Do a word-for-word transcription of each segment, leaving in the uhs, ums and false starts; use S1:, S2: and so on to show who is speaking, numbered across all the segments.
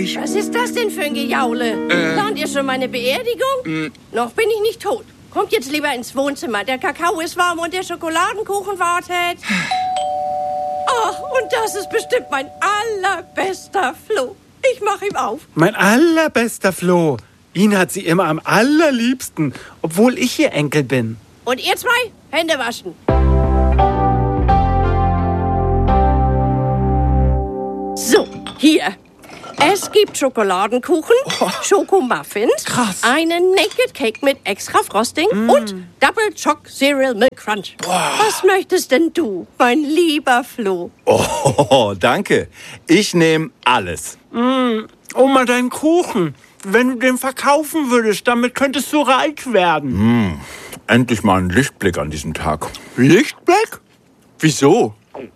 S1: ich.
S2: Was ist das denn für ein Gejaule?
S1: Äh.
S2: Plant ihr schon meine Beerdigung?
S1: Mm.
S2: Noch bin ich nicht tot. Kommt jetzt lieber ins Wohnzimmer. Der Kakao ist warm und der Schokoladenkuchen wartet. Ach, und das ist bestimmt mein allerbester Flo. Ich mach ihm auf.
S3: Mein allerbester Flo. Ihn hat sie immer am allerliebsten, obwohl ich ihr Enkel bin.
S2: Und ihr zwei, Hände waschen. So, hier. Es gibt Schokoladenkuchen,
S1: Oh.
S2: Schokomuffins,
S1: Krass.
S2: einen Naked Cake mit extra Frosting
S1: Mm.
S2: und Double Choc Cereal Milk Crunch. Was möchtest denn du, mein lieber Flo?
S4: Oh, danke. Ich nehme alles.
S3: Oma, dein Kuchen. Wenn du den verkaufen würdest, damit könntest du reich werden.
S4: Endlich mal ein Lichtblick an diesem Tag.
S1: Lichtblick? Wieso?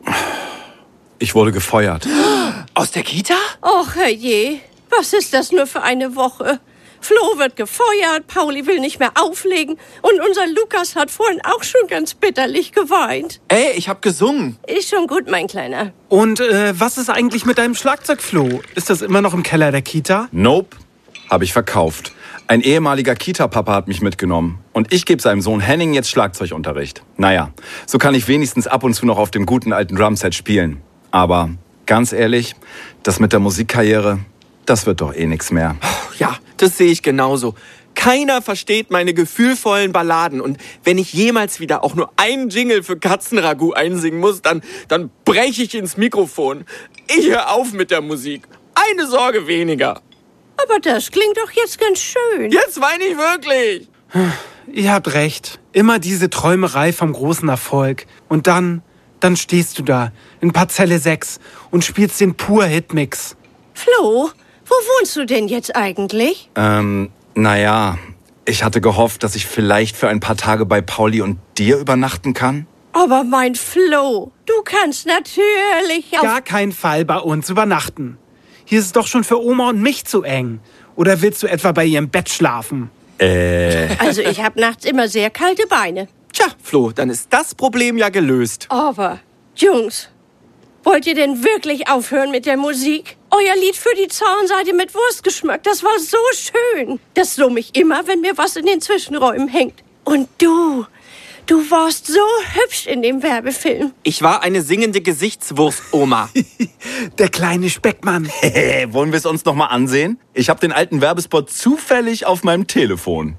S4: Ich wurde gefeuert.
S1: Aus der Kita?
S2: Och, herrje, was ist das nur für eine Woche? Flo wird gefeuert, Pauli will nicht mehr auflegen und unser Lukas hat vorhin auch schon ganz bitterlich geweint.
S1: Ey, ich hab gesungen.
S2: Ist schon gut, mein Kleiner.
S3: Und äh, was ist eigentlich mit deinem Schlagzeug, Flo? Ist das immer noch im Keller der Kita?
S4: Nope, habe ich verkauft. Ein ehemaliger Kita-Papa hat mich mitgenommen. Und ich gebe seinem Sohn Henning jetzt Schlagzeugunterricht. Naja, so kann ich wenigstens ab und zu noch auf dem guten alten Drumset spielen. Aber ganz ehrlich, das mit der Musikkarriere, das wird doch eh nix mehr.
S1: Ja, das sehe ich genauso. Keiner versteht meine gefühlvollen Balladen. Und wenn ich jemals wieder auch nur einen Jingle für Katzenragout einsingen muss, dann, dann breche ich ins Mikrofon. Ich höre auf mit der Musik. Eine Sorge weniger.
S2: Aber das klingt doch jetzt ganz schön.
S1: Jetzt weine ich wirklich.
S3: Ihr habt recht. Immer diese Träumerei vom großen Erfolg. Und dann, dann stehst du da in Parzelle sechs und spielst den Pur-Hitmix.
S2: Flo, wo wohnst du denn jetzt eigentlich?
S4: Ähm, naja, ich hatte gehofft, dass ich vielleicht für ein paar Tage bei Pauli und dir übernachten kann.
S2: Aber mein Flo, du kannst natürlich auf...
S3: Gar keinen Fall bei uns übernachten. Hier ist es doch schon für Oma und mich zu eng. Oder willst du etwa bei ihr im Bett schlafen?
S4: Äh,
S2: Also ich habe nachts immer sehr kalte Beine.
S1: Tja, Flo, dann ist das Problem ja gelöst.
S2: Aber, Jungs, wollt ihr denn wirklich aufhören mit der Musik? Euer Lied für die Zahnseide mit Wurstgeschmack, das war so schön. Das summe ich immer, wenn mir was in den Zwischenräumen hängt. Und du, du warst so hübsch in dem Werbefilm.
S1: Ich war eine singende Gesichtswurst, Oma.
S3: Der kleine Speckmann.
S4: Hey, wollen wir es uns noch mal ansehen? Ich habe den alten Werbespot zufällig auf meinem Telefon.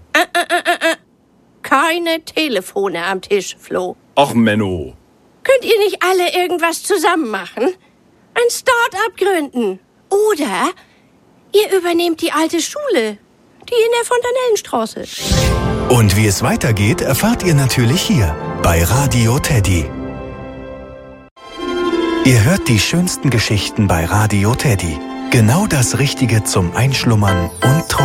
S2: Keine Telefone am Tisch, Flo.
S4: Och, Menno.
S2: Könnt ihr nicht alle irgendwas zusammen machen? Ein Start-up gründen. Oder ihr übernehmt die alte Schule, die in der Fontanellenstraße.
S5: Und wie es weitergeht, erfahrt ihr natürlich hier bei Radio Teddy. Ihr hört die schönsten Geschichten bei Radio Teddy. Genau das Richtige zum Einschlummern und Träumen.